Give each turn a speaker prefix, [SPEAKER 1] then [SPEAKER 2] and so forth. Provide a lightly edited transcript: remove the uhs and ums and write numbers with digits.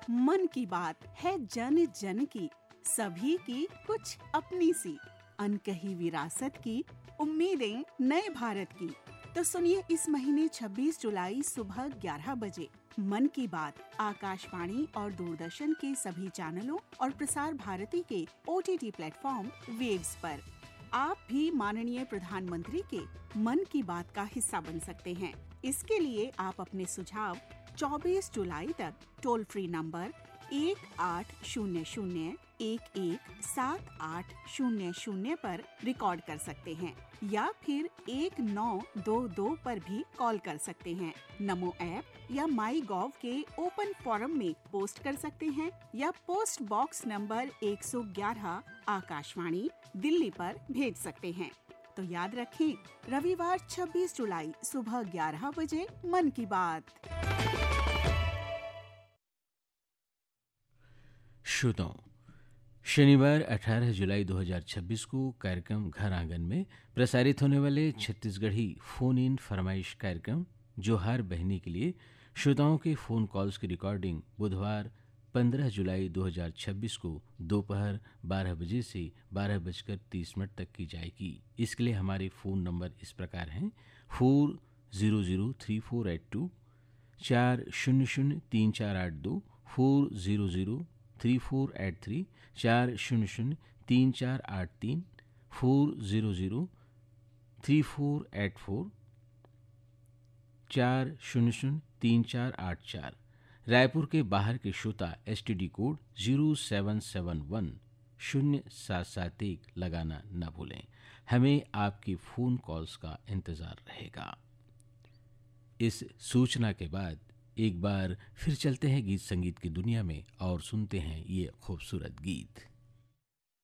[SPEAKER 1] मन की बात है जन जन की, सभी की कुछ अपनी सी, अनकही विरासत की, उम्मीदें नए भारत की। तो सुनिए इस महीने 26 जुलाई सुबह 11 बजे मन की बात आकाशवाणी और दूरदर्शन के सभी चैनलों और प्रसार भारती के OTT प्लेटफॉर्म वेव्स पर। आप भी माननीय प्रधानमंत्री के मन की बात का हिस्सा बन सकते हैं। इसके लिए आप अपने सुझाव 24 जुलाई तक टोल फ्री नंबर 1800-117800 पर रिकॉर्ड कर सकते हैं या फिर 1922 पर भी कॉल कर सकते हैं। नमो ऐप या माई गॉव के ओपन फोरम में पोस्ट कर सकते हैं या post box number 111 Akashvani Delhi पर भेज सकते हैं। तो याद रखें, रविवार 26 जुलाई सुबह 11 बजे मन की बात।
[SPEAKER 2] श्रोताओं, शनिवार 18 जुलाई 2026 को कार्यक्रम घर आंगन में प्रसारित होने वाले छत्तीसगढ़ी फोन इन फरमाइश कार्यक्रम जोहार बहनी के लिए श्रोताओं के फोन कॉल्स की रिकॉर्डिंग बुधवार 15 जुलाई 2026 को दोपहर 12 बजे से 12:30 तक की जाएगी। इसके लिए हमारे फ़ोन नंबर इस प्रकार हैं: 4003482400 4003482 4003483 4003483 4003484 4003484। रायपुर के बाहर के श्रोता STD कोड 0771 0771 लगाना न भूलें। हमें आपकी फ़ोन कॉल्स का इंतज़ार रहेगा। इस सूचना के बाद एक बार फिर चलते हैं गीत संगीत की दुनिया में और सुनते हैं ये खूबसूरत गीत।